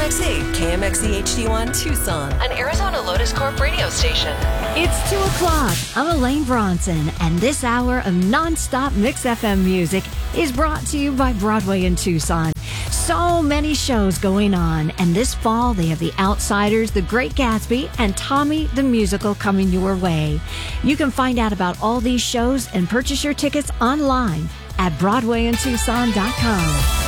KMXE HD1 Tucson, an Arizona Lotus Corp radio station. It's 2 o'clock. I'm Elaine Bronson, and this hour of nonstop Mix FM music is brought to you by Broadway in Tucson. So many shows going on, and this fall they have The Outsiders, The Great Gatsby, and Tommy the Musical coming your way. You can find out about all these shows and purchase your tickets online at BroadwayInTucson.com.